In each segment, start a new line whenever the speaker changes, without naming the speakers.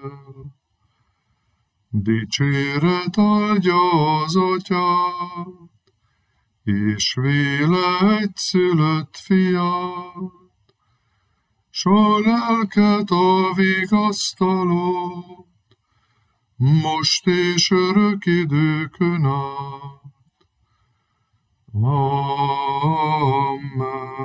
Dicséret áldja az Atyát, és véle egyszülött fiát, s a lelket a vigasztalót, most és örök időkön át. Amen.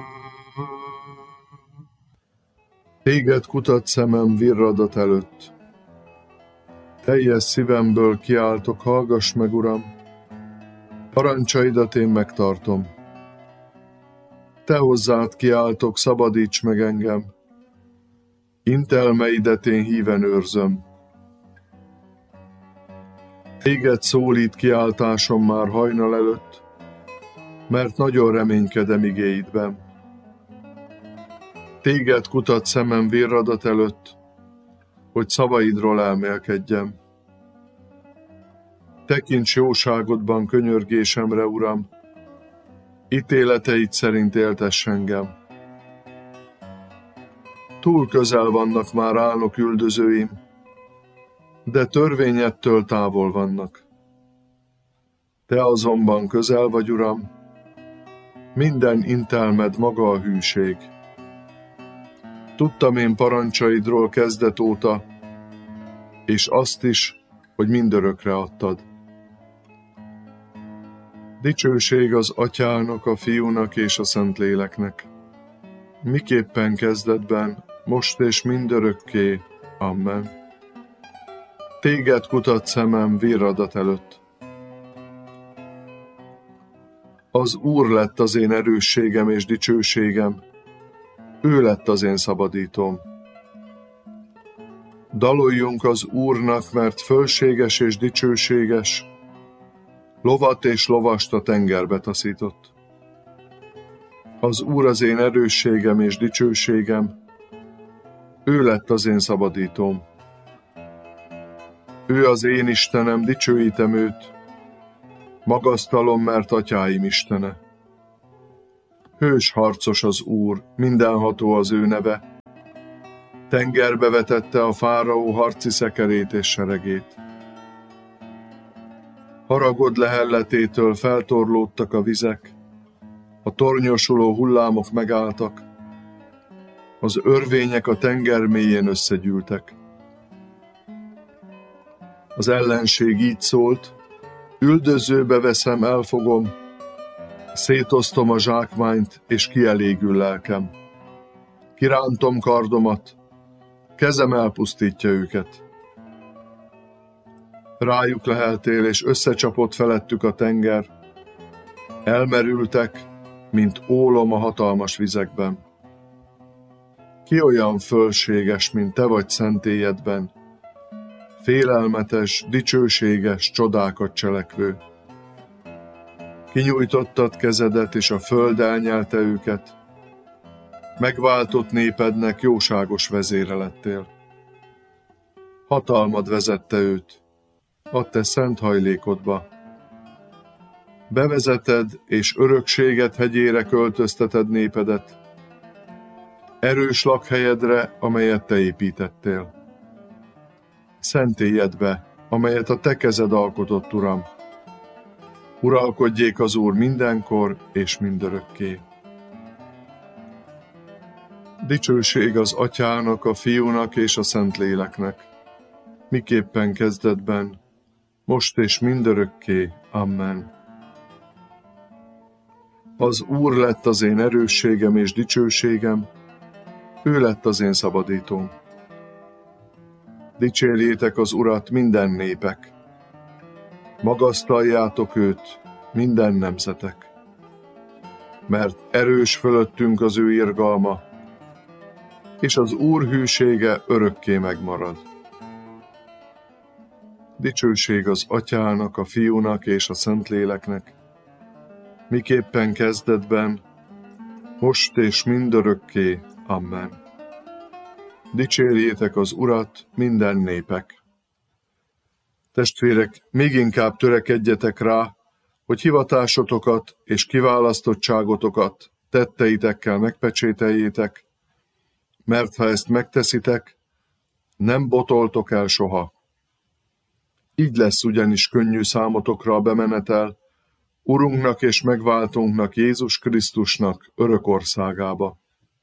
Téged kutat szemem virradat előtt. Teljes szívemből kiáltok, hallgass meg, Uram! Parancsaidat én megtartom. Te hozzád kiáltok, szabadíts meg engem. Intelmeidet én híven őrzöm. Téged szólít kiáltásom már hajnal előtt, mert nagyon reménykedem igéidben. Téged kutat szemem virradat előtt, hogy szavaidról elmélkedjem. Tekints jóságodban könyörgésemre, Uram, ítéleteid szerint éltess engem. Túl közel vannak már álnok üldözőim, de törvényettől távol vannak. Te azonban közel vagy, Uram, minden intelmed maga a hűség. Tudtam én parancsaidról kezdet óta, és azt is, hogy mindörökre adtad. Dicsőség az Atyának, a Fiúnak és a Szentléleknek, miképpen kezdetben, most és mindörökké. Amen. Téged kutat szemem virradat előtt. Az Úr lett az én erősségem és dicsőségem, ő lett az én szabadítóm. Daloljunk az Úrnak, mert fölséges és dicsőséges, lovat és lovast a tengerbe taszított. Az Úr az én erősségem és dicsőségem, ő lett az én szabadítóm. Ő az én Istenem, dicsőítem őt, magasztalom, mert atyáim Istene. Hős harcos az Úr, mindenható az ő neve. Tengerbe vetette a fáraó harci szekerét és seregét. Haragod lehelletétől feltorlódtak a vizek, a tornyosuló hullámok megálltak, az örvények a tenger mélyén összegyűltek. Az ellenség így szólt, üldözőbe veszem, elfogom, szétosztom a zsákmányt, és kielégül lelkem. Kirántom kardomat, kezem elpusztítja őket. Rájuk leheltél, és összecsapott felettük a tenger. Elmerültek, mint ólom a hatalmas vizekben. Ki olyan fölséges, mint te vagy szentélyedben, félelmetes, dicsőséges, csodákat cselekvő. Kinyújtottad kezedet, és a föld elnyelte őket. Megváltott népednek jóságos vezére lettél. Hatalmad vezette őt a te szent hajlékodba. Bevezeted és örökséget hegyére költözteted népedet, erős lakhelyedre, amelyet te építettél. Szentélyedbe, amelyet a te kezed alkotott, Uram. Uralkodjék az Úr mindenkor és mindörökké. Dicsőség az Atyának, a Fiúnak és a Szentléleknek, miképpen kezdetben, most és mindörökké. Amen. Az Úr lett az én erősségem és dicsőségem, ő lett az én szabadítóm. Dicsérjétek az Urat minden népek, magasztaljátok őt minden nemzetek, mert erős fölöttünk az ő irgalma, és az Úr hűsége örökké megmarad. Dicsőség az Atyának, a Fiúnak és a Szentléleknek, miképpen kezdetben, most és mindörökké. Amen. Dicsérjétek az Urat minden népek. Testvérek, még inkább törekedjetek rá, hogy hivatásotokat és kiválasztottságotokat tetteitekkel megpecsételjétek, mert ha ezt megteszitek, Nem botoltok el soha. Így lesz ugyanis könnyű számotokra a bemenetel, Urunknak és megváltónknak Jézus Krisztusnak örök országába.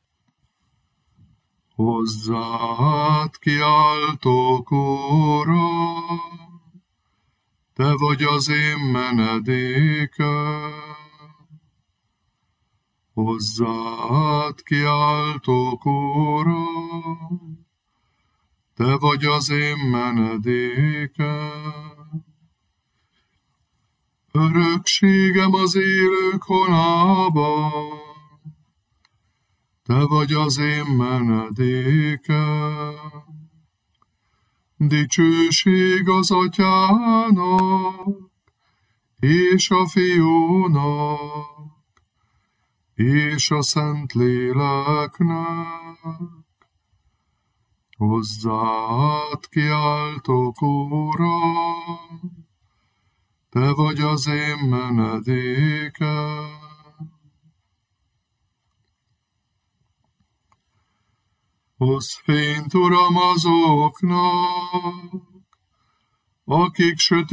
Hozzád kiáltok, Uram, Te vagy az én menedékem. Hozzád kiáltok, Uram, Te vagy az én menedékem. Örökségem az élők honában, Te vagy az én menedékem. Dicsőség az Atyának, és a Fiúnak, és a Szentléleknek. Hozzád kiáltok, Uram, Te vagy az én menedékem. Hozz fényt, Uram, azoknak, akik sötét